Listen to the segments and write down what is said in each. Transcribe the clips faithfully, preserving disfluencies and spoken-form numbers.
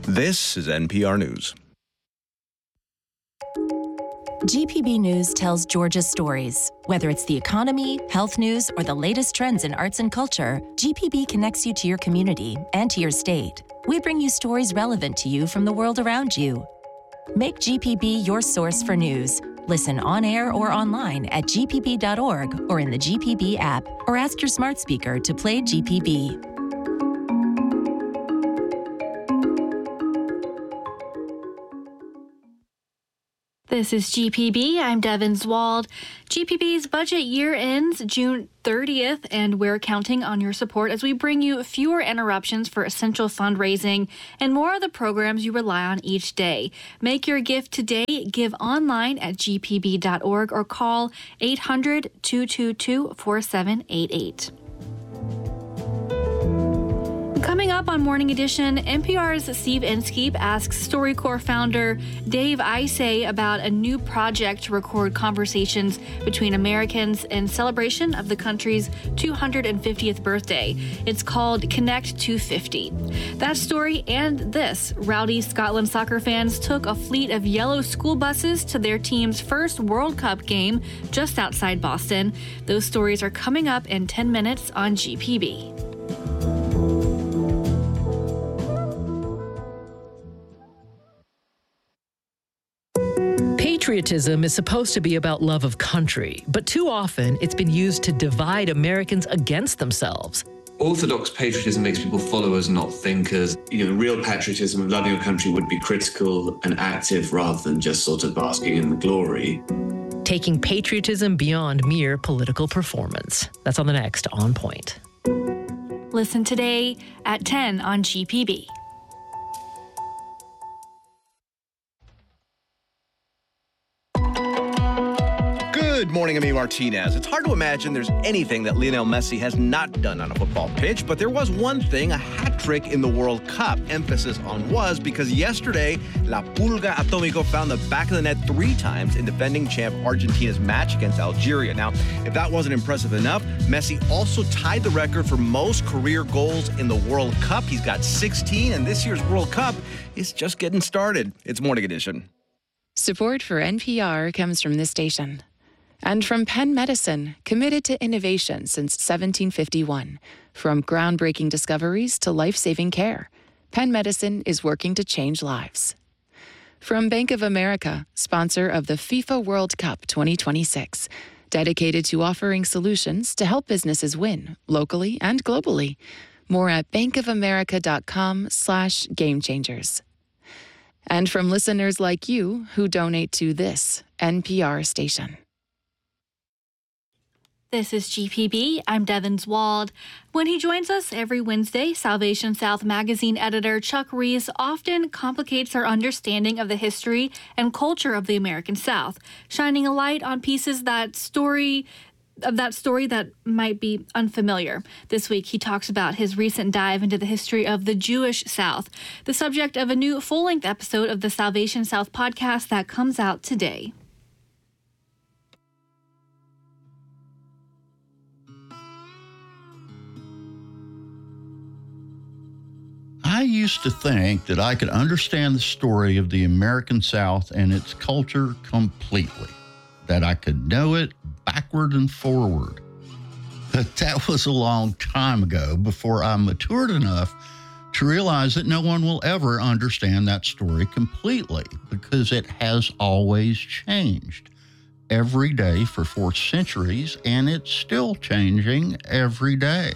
This is N P R News. G P B News tells Georgia's stories. Whether it's the economy, health news, or the latest trends in arts and culture, G P B connects you to your community and to your state. We bring you stories relevant to you from the world around you. Make G P B your source for news. Listen on air or online at g p b dot org or in the G P B app, or ask your smart speaker to play G P B. This is G P B. I'm Devin Zwald. G P B's budget year ends June thirtieth, and we're counting on your support as we bring you fewer interruptions for essential fundraising and more of the programs you rely on each day. Make your gift today. Give online at g p b dot org or call eight hundred, two two two, four seven eight eight. Coming up on Morning Edition, N P R's Steve Inskeep asks StoryCorps founder Dave Isay about a new project to record conversations between Americans in celebration of the country's two hundred fiftieth birthday. It's called Connect two fifty. That story and this: rowdy Scotland soccer fans took a fleet of yellow school buses to their team's first World Cup game just outside Boston. Those stories are coming up in ten minutes on G P B. Patriotism is supposed to be about love of country, but too often it's been used to divide Americans against themselves. Orthodox patriotism makes people followers, not thinkers. You know, real patriotism, loving your country, would be critical and active rather than just sort of basking in the glory. Taking patriotism beyond mere political performance. That's on the next On Point. Listen today at ten on G P B. Good morning, Amy Martinez. It's hard to imagine there's anything that Lionel Messi has not done on a football pitch, but there was one thing, a hat trick in the World Cup. Emphasis on was, because yesterday, La Pulga Atomico found the back of the net three times in defending champ Argentina's match against Algeria. Now, if that wasn't impressive enough, Messi also tied the record for most career goals in the World Cup. He's got sixteen, and this year's World Cup is just getting started. It's Morning Edition. Support for N P R comes from this station. And from Penn Medicine, committed to innovation since seventeen fifty-one. From groundbreaking discoveries to life-saving care, Penn Medicine is working to change lives. From Bank of America, sponsor of the FIFA World Cup twenty twenty-six, dedicated to offering solutions to help businesses win, locally and globally. More at bankofamerica.com slash game changers. And from listeners like you who donate to this N P R station. This is G P B. I'm Devin Zwald. When he joins us every Wednesday, Salvation South magazine editor Chuck Reese often complicates our understanding of the history and culture of the American South, shining a light on pieces that story of that story that might be unfamiliar. This week, he talks about his recent dive into the history of the Jewish South, the subject of a new full-length episode of the Salvation South podcast that comes out today. I used to think that I could understand the story of the American South and its culture completely, that I could know it backward and forward. But that was a long time ago, before I matured enough to realize that no one will ever understand that story completely, because it has always changed every day for four centuries, and it's still changing every day.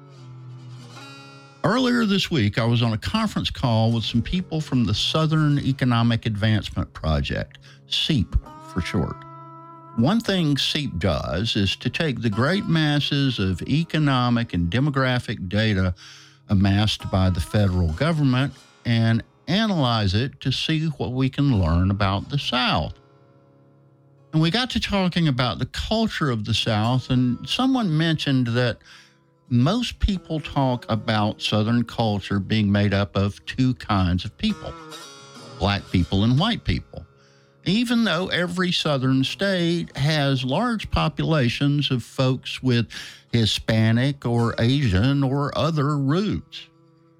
Earlier this week, I was on a conference call with some people from the Southern Economic Advancement Project, SEEP for short. One thing SEEP does is to take the great masses of economic and demographic data amassed by the federal government and analyze it to see what we can learn about the South. And we got to talking about the culture of the South, and someone mentioned that most people talk about Southern culture being made up of two kinds of people, black people and white people, even though every Southern state has large populations of folks with Hispanic or Asian or other roots.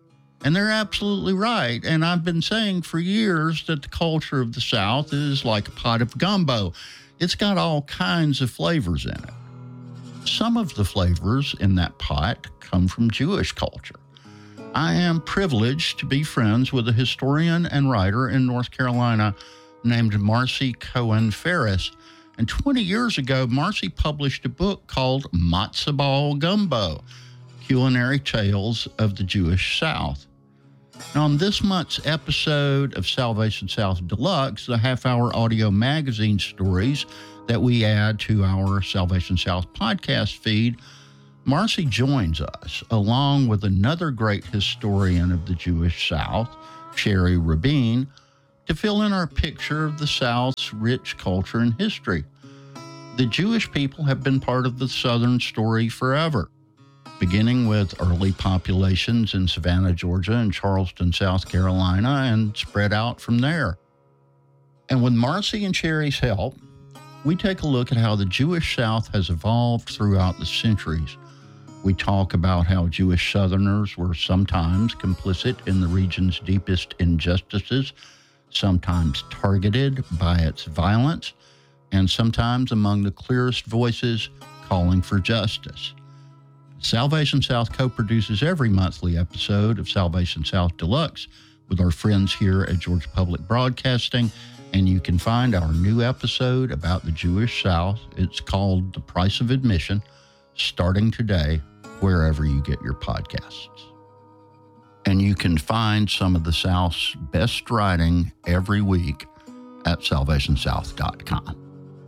And they're absolutely right. And I've been saying for years that the culture of the South is like a pot of gumbo. It's got all kinds of flavors in it. Some of the flavors in that pot come from Jewish culture. I am privileged to be friends with a historian and writer in North Carolina named Marcy Cohen Ferris. And twenty years ago, Marcy published a book called Matzo Ball Gumbo, Culinary Tales of the Jewish South. Now, on this month's episode of Salvation South Deluxe, the half-hour audio magazine stories that we add to our Salvation South podcast feed, Marcy joins us, along with another great historian of the Jewish South, Sherry Rabin, to fill in our picture of the South's rich culture and history. The Jewish people have been part of the Southern story forever, beginning with early populations in Savannah, Georgia, and Charleston, South Carolina, and spread out from there. And with Marcy and Sherry's help, we take a look at how the Jewish South has evolved throughout the centuries. We talk about how Jewish Southerners were sometimes complicit in the region's deepest injustices, sometimes targeted by its violence, and sometimes among the clearest voices calling for justice. Salvation South co-produces every monthly episode of Salvation South Deluxe with our friends here at Georgia Public Broadcasting, and you can find our new episode about the Jewish South. It's called The Price of Admission, starting today, wherever you get your podcasts. And you can find some of the South's best writing every week at salvation south dot com.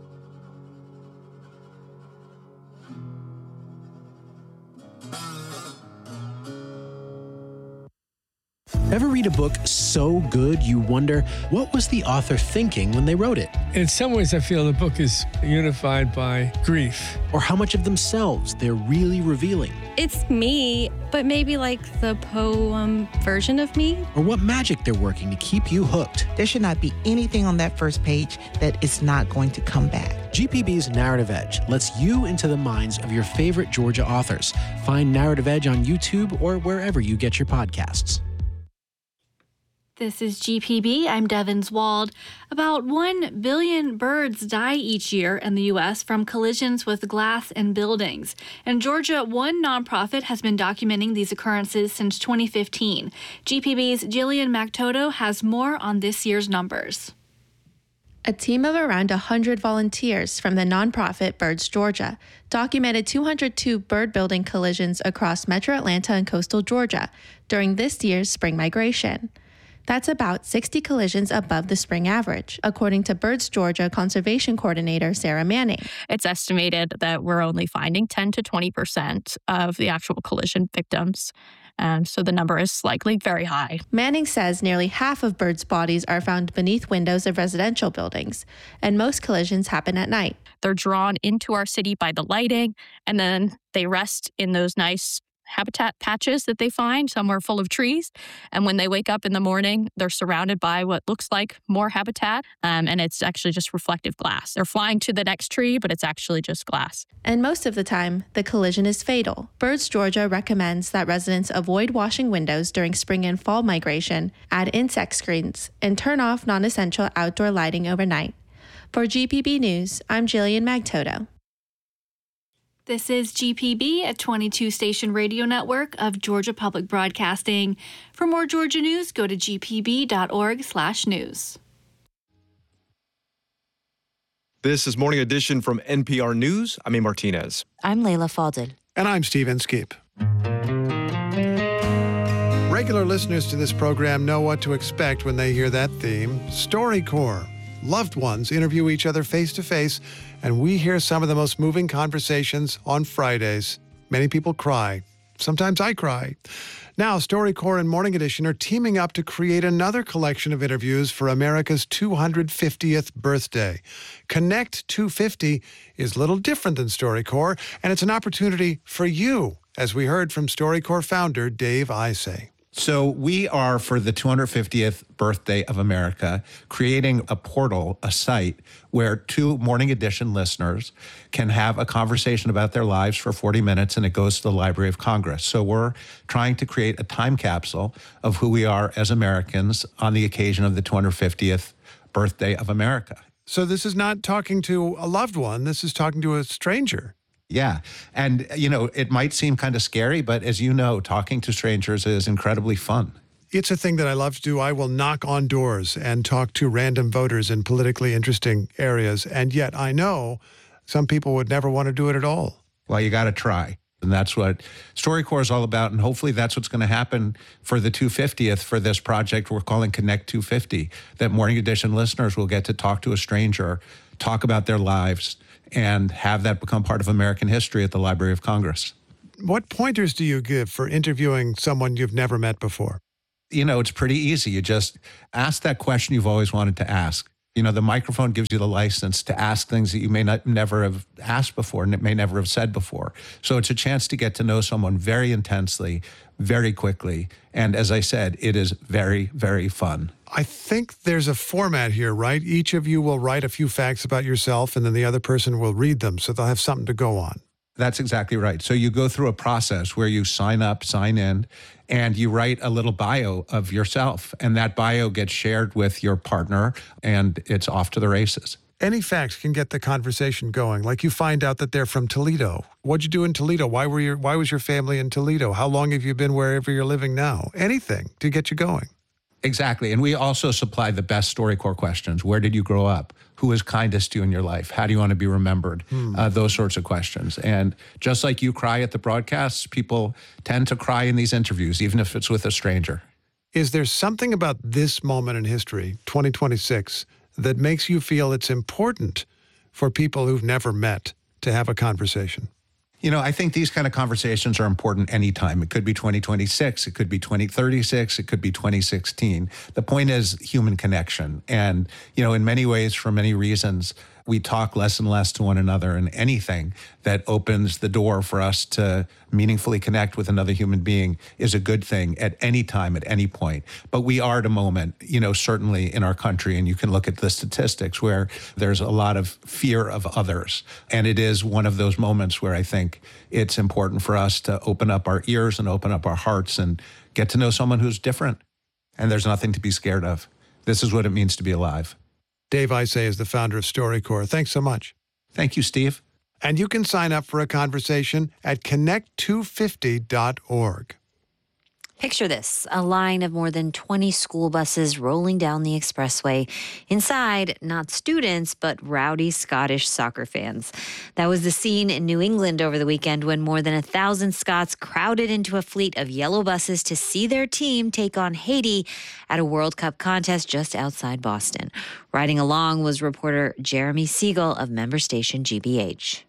Ever read a book so good you wonder, what was the author thinking when they wrote it? In some ways, I feel the book is unified by grief. Or how much of themselves they're really revealing? It's me, but maybe like the poem version of me. Or what magic they're working to keep you hooked. There should not be anything on that first page that is not going to come back. G P B's Narrative Edge lets you into the minds of your favorite Georgia authors. Find Narrative Edge on YouTube or wherever you get your podcasts. This is G P B. I'm Devins Wald. About one billion birds die each year in the U S from collisions with glass and buildings. In Georgia, one nonprofit has been documenting these occurrences since twenty fifteen. G P B's Jillian McToto has more on this year's numbers. A team of around one hundred volunteers from the nonprofit Birds Georgia documented two hundred two bird building collisions across metro Atlanta and coastal Georgia during this year's spring migration. That's about sixty collisions above the spring average, according to Birds Georgia Conservation Coordinator Sarah Manning. It's estimated that we're only finding ten to twenty percent of the actual collision victims. Um, so the number is likely very high. Manning says nearly half of birds' bodies are found beneath windows of residential buildings, and most collisions happen at night. They're drawn into our city by the lighting, and then they rest in those nice habitat patches that they find somewhere full of trees. And when they wake up in the morning, they're surrounded by what looks like more habitat, um, and it's actually just reflective glass. They're flying to the next tree, but it's actually just glass. And most of the time, the collision is fatal. Birds Georgia recommends that residents avoid washing windows during spring and fall migration, add insect screens, and turn off non-essential outdoor lighting overnight. For G P B News, I'm Jillian Magtoto. This is G P B, a twenty-two station radio network of Georgia Public Broadcasting. For more Georgia news, go to g p b dot org slash news. This is Morning Edition from N P R News. I'm A. Martinez. I'm Layla Faldin. And I'm Steve Inskeep. Regular listeners to this program know what to expect when they hear that theme. StoryCorps. Loved ones interview each other face-to-face, and we hear some of the most moving conversations on Fridays. Many people cry. Sometimes I cry. Now, StoryCorps and Morning Edition are teaming up to create another collection of interviews for America's two hundred fiftieth birthday. Connect two fifty is little different than StoryCorps, and it's an opportunity for you, as we heard from StoryCorps founder Dave Isay. So we are, for the two hundred fiftieth birthday of America, creating a portal, a site, where two Morning Edition listeners can have a conversation about their lives for forty minutes, and it goes to the Library of Congress. So we're trying to create a time capsule of who we are as Americans on the occasion of the two hundred fiftieth birthday of America. So this is not talking to a loved one. This is talking to a stranger. Yeah. And, you know, it might seem kind of scary, but as you know, talking to strangers is incredibly fun. It's a thing that I love to do. I will knock on doors and talk to random voters in politically interesting areas. And yet I know some people would never want to do it at all. Well, you got to try. And that's what StoryCorps is all about. And hopefully that's what's going to happen for the two hundred fiftieth for this project we're calling Connect two fifty, that Morning Edition listeners will get to talk to a stranger, talk about their lives, and have that become part of American history at the Library of Congress. What pointers do you give for interviewing someone you've never met before? You know, it's pretty easy. You just ask that question you've always wanted to ask. You know, the microphone gives you the license to ask things that you may not never have asked before and may never have said before. So it's a chance to get to know someone very intensely, very quickly. And as I said, it is very, very fun. I think there's a format here, right? Each of you will write a few facts about yourself, and then the other person will read them, so they'll have something to go on. That's exactly right. So you go through a process where you sign up, sign in, and you write a little bio of yourself, and that bio gets shared with your partner, and it's off to the races. Any facts can get the conversation going. Like you find out that they're from Toledo. What'd you do in Toledo? Why were your, why was your family in Toledo? How long have you been wherever you're living now? Anything to get you going. Exactly. And we also supply the best StoryCorps questions. Where did you grow up? Who is kindest to you in your life? How do you want to be remembered? Hmm. Uh, those sorts of questions. And just like you cry at the broadcasts, people tend to cry in these interviews, even if it's with a stranger. Is there something about this moment in history, twenty twenty-six, that makes you feel it's important for people who've never met to have a conversation? You know, I think these kind of conversations are important anytime. It could be twenty twenty-six, it could be twenty thirty-six, it could be twenty sixteen. The point is human connection. And, you know, in many ways, for many reasons, we talk less and less to one another, and anything that opens the door for us to meaningfully connect with another human being is a good thing at any time, at any point. But we are at a moment, you know, certainly in our country, and you can look at the statistics where there's a lot of fear of others. And it is one of those moments where I think it's important for us to open up our ears and open up our hearts and get to know someone who's different. And there's nothing to be scared of. This is what it means to be alive. Dave Isay is the founder of StoryCorps. Thanks so much. Thank you, Steve. And you can sign up for a conversation at connect two fifty dot org. Picture this, a line of more than twenty school buses rolling down the expressway. Inside, not students, but rowdy Scottish soccer fans. That was the scene in New England over the weekend when more than a thousand Scots crowded into a fleet of yellow buses to see their team take on Haiti at a World Cup contest just outside Boston. Riding along was reporter Jeremy Siegel of member station G B H.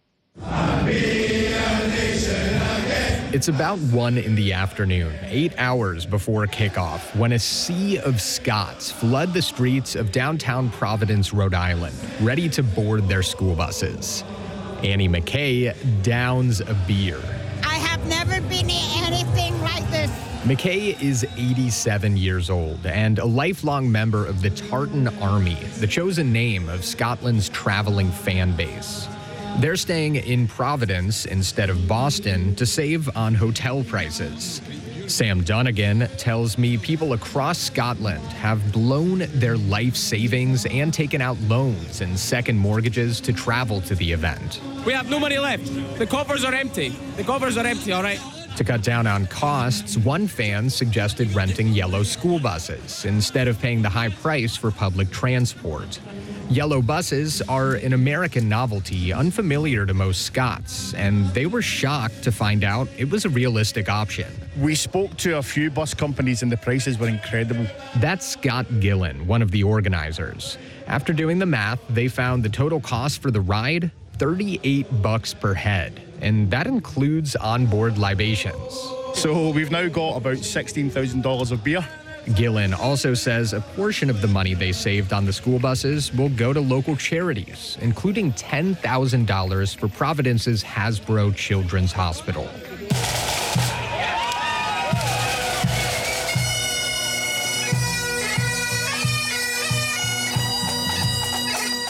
It's about one in the afternoon, eight hours before kickoff, when a sea of Scots flood the streets of downtown Providence, Rhode Island, ready to board their school buses. Annie McKay downs a beer. I have never been in anything like this. McKay is eighty-seven years old and a lifelong member of the Tartan Army, the chosen name of Scotland's traveling fan base. They're staying in Providence instead of Boston to save on hotel prices. Sam Dunnigan tells me people across Scotland have blown their life savings and taken out loans and second mortgages to travel to the event. We have no money left. The coffers are empty. The coffers are empty, all right? To cut down on costs, one fan suggested renting yellow school buses instead of paying the high price for public transport. Yellow buses are an American novelty unfamiliar to most Scots, and they were shocked to find out it was a realistic option. We spoke to a few bus companies and the prices were incredible. That's Scott Gillen, one of the organizers. After doing the math, they found the total cost for the ride, thirty-eight bucks per head, and that includes onboard libations. So we've now got about sixteen thousand dollars of beer. Gillen also says a portion of the money they saved on the school buses will go to local charities, including ten thousand dollars for Providence's Hasbro Children's Hospital.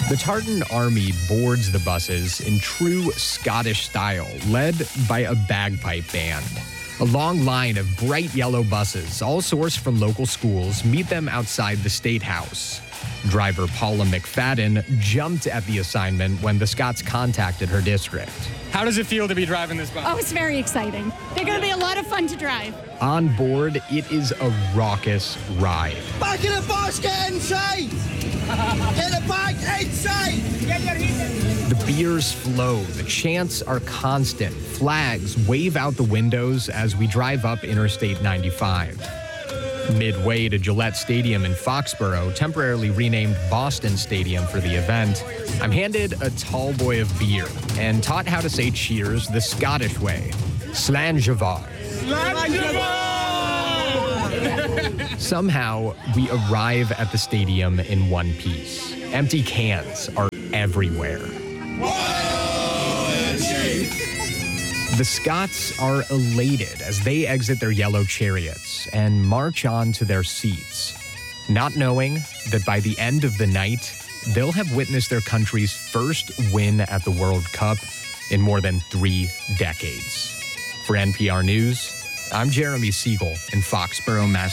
The Tartan Army boards the buses in true Scottish style, led by a bagpipe band. A long line of bright yellow buses, all sourced from local schools, meet them outside the State House. Driver Paula McFadden jumped at the assignment when the Scots contacted her district. How does it feel to be driving this bus? Oh, it's very exciting. They're going to be a lot of fun to drive. On board, it is a raucous ride. Back in the bus, get inside! Get the back inside! Get your heat. The beers flow, the chants are constant. Flags wave out the windows as we drive up Interstate ninety-five. Midway to Gillette Stadium in Foxborough, temporarily renamed Boston Stadium for the event, I'm handed a tall boy of beer and taught how to say cheers the Scottish way, Slanjavar. Somehow, we arrive at the stadium in one piece. Empty cans are everywhere. The Scots are elated as they exit their yellow chariots and march on to their seats, not knowing that by the end of the night, they'll have witnessed their country's first win at the World Cup in more than three decades. For N P R News, I'm Jeremy Siegel in Foxborough, Massachusetts.